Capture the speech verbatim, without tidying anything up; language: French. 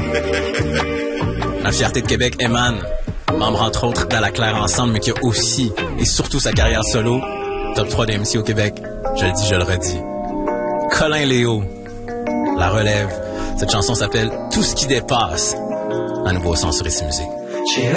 La fierté de Québec émane, membre entre autres d'À la Claire Ensemble, mais qui a aussi et surtout sa carrière solo, top trois des M C au Québec, je le dis, je le redis. Colin Léo, La Relève. Cette chanson s'appelle Tout ce qui dépasse. Un nouveau son sur Ici Musique.